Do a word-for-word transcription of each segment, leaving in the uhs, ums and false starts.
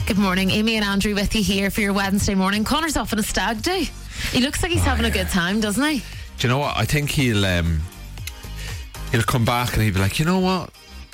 Good morning, Amy and Andrew with you here for your Wednesday morning. Connor's off on a stag do. He looks like he's oh, having yeah. a good time, doesn't he? Do you know what? I think he'll um, he'll come back and he'll be like, you know what?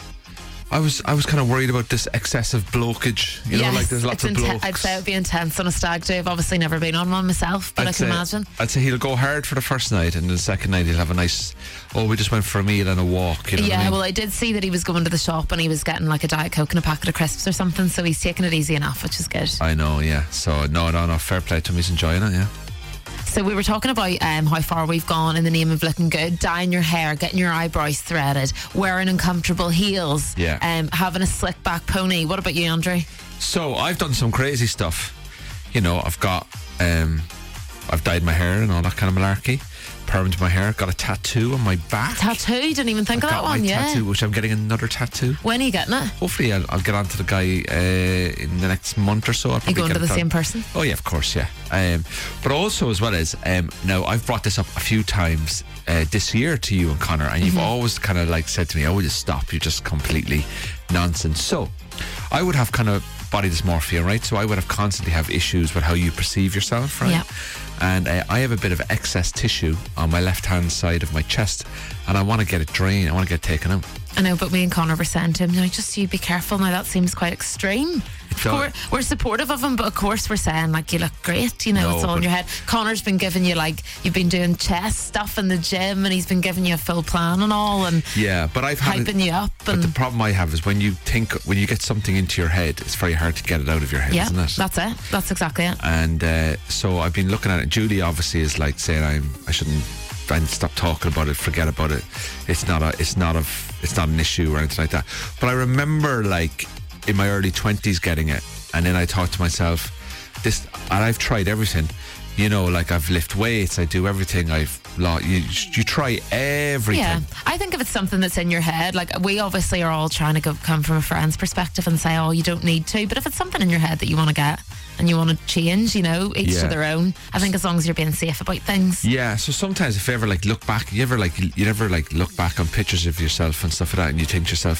I was I was kind of worried about this excessive blokage. You yes, know, like there's lots of inten- blokes. I'd say it would be intense on a stag do. I've obviously never been on one myself, but I'd I can say, imagine. I'd say he'll go hard for the first night, and the second night he'll have a nice, oh, we just went for a meal and a walk. You know yeah, what I mean? well, I did see that he was going to the shop and he was getting like a Diet Coke and a packet of crisps or something, so he's taking it easy enough, which is good. I know, yeah. So, no, no, no, fair play to him. He's enjoying it, yeah. So we were talking about um, how far we've gone in the name of looking good, dyeing your hair, getting your eyebrows threaded, wearing uncomfortable heels, yeah. um, having a slick back pony. What about you, Andrew? So I've done some crazy stuff. You know, I've got, um, I've dyed my hair and all that kind of malarkey. Permed my hair, got a tattoo on my back. Tattoo? Didn't even think I of that got one, my yeah. tattoo, which I'm getting another tattoo. When are you getting it? Hopefully I'll, I'll get on to the guy uh, in the next month or so. I'll you going to the same person? Oh yeah, of course, yeah. Um, but also as well as, um, now I've brought this up a few times uh, this year to you and Connor, and you've mm-hmm. always kind of like said to me, oh, will you stop? You're just completely nonsense. So I would have kind of body dysmorphia, right? So I would have constantly have issues with how you perceive yourself, right? Yeah. And uh, I have a bit of excess tissue on my left hand side of my chest, and I want to get it drained. I want to get it taken out. I know, but me and Connor were saying to him, now just you be careful now, that seems quite extreme. We're, we're supportive of him, but of course we're saying like you look great, you know, no, it's all in your head. Connor's been giving you like, you've been doing chest stuff in the gym and he's been giving you a full plan and all, and yeah, but I've had hyping it, you up. But the problem I have is when you think, when you get something into your head, it's very hard to get it out of your head, yeah, isn't it? That's it. That's exactly it. And uh, so I've been looking at it. Julie obviously is like saying I'm I shouldn't and stop talking about it, forget about it. It's not a it's not a it's not an issue or anything like that. But I remember like in my early twenties getting it, and then I thought to myself, this, and I've tried everything. You know, like I've lifted weights, I do everything. I've you, you try everything. Yeah, I think if it's something that's in your head, like we obviously are all trying to go, come from a friend's perspective and say, oh, you don't need to. But if it's something in your head that you want to get and you want to change, you know, each yeah. to their own. I think as long as you're being safe about things. Yeah. So sometimes if you ever like look back, you ever like you never like look back on pictures of yourself and stuff like that, and you think to yourself,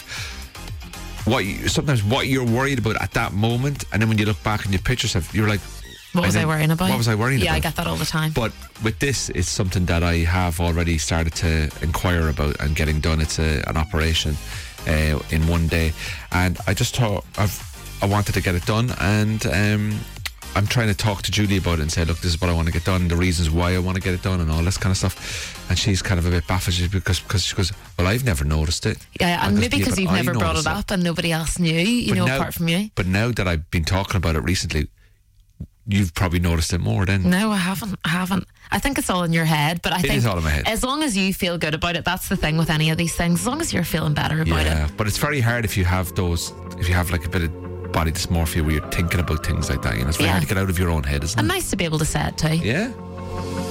what you, sometimes what you're worried about at that moment, and then when you look back and you picture yourself, you're like, what was I, I worrying about? What was I worrying yeah, about? Yeah, I get that all the time. But with this, it's something that I have already started to inquire about and getting done. It's a, an operation uh, in one day, and I just thought I've I wanted to get it done, and um, I'm trying to talk to Julie about it and say, look, this is what I want to get done, and the reasons why I want to get it done, and all this kind of stuff. And she's kind of a bit baffled because because she goes, well, I've never noticed it. Yeah, and goes, maybe because yeah, you've I never brought it up it. and nobody else knew, you but know, now, apart from you. But now that I've been talking about it recently, you've probably noticed it more then. No, I haven't. I haven't. I think it's all in your head, but I it think is all in my head. As long as you feel good about it, that's the thing with any of these things. As long as you're feeling better about yeah, it. Yeah, but it's very hard if you have those, if you have like a bit of body dysmorphia where you're thinking about things like that. You know, it's very yeah. hard to get out of your own head, isn't and it? And nice to be able to say it too. Yeah.